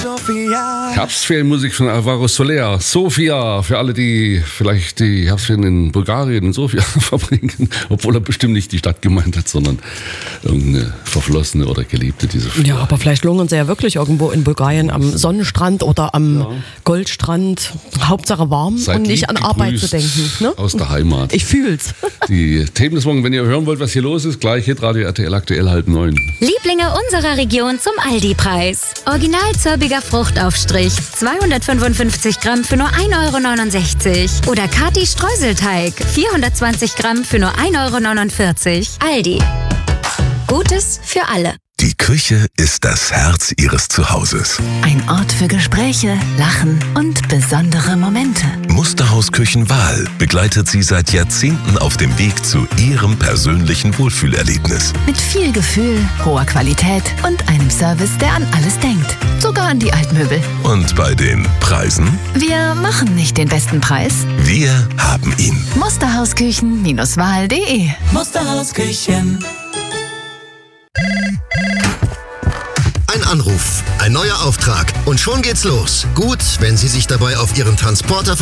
Herbstferienmusik von Alvaro Soler. Sofia, für alle, die vielleicht die Herbstferien in Bulgarien, in Sofia verbringen, obwohl er bestimmt nicht die Stadt gemeint hat, sondern irgendeine Verflossene oder Geliebte dieser Stadt. Ja, aber vielleicht lungern sie ja wirklich irgendwo in Bulgarien am Sonnenstrand oder am Goldstrand. Hauptsache warm. Seid und nicht an Arbeit zu denken. Ne? Aus der Heimat. Ich fühl's. Die Themen des Morgens, wenn ihr hören wollt, was hier los ist, gleich Hitradio RTL aktuell 8:30. Lieblinge unserer Region zum Aldi-Preis. Original zirbiger Fruchtaufstrich, 255 Gramm für nur 1,69 € Oder Kati Streuselteig, 420 Gramm für nur 1,49 €. Aldi. Gutes für alle. Die Küche ist das Herz Ihres Zuhauses. Ein Ort für Gespräche, Lachen und besondere Momente. Musterhaus Küchenwahl begleitet Sie seit Jahrzehnten auf dem Weg zu Ihrem persönlichen Wohlfühlerlebnis. Mit viel Gefühl, hoher Qualität und einem Service, der an alles denkt. Sogar an die Altmöbel. Und bei den Preisen? Wir machen nicht den besten Preis. Wir haben ihn. Musterhausküchen-wahl.de. Musterhausküchen. Ein Anruf, ein neuer Auftrag und schon geht's los. Gut, wenn Sie sich dabei auf Ihren Transporter